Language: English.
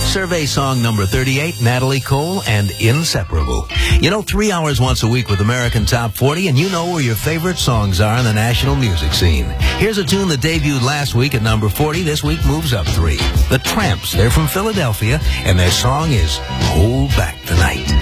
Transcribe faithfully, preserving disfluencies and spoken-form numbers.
Survey song number thirty-eight, Natalie Cole and Inseparable. You know, three hours once a week with American Top forty, and you know where your favorite songs are in the national music scene. Here's a tune that debuted last week at number forty. This week moves up three. The Tramps, they're from Philadelphia, and their song is Hold Back the Night.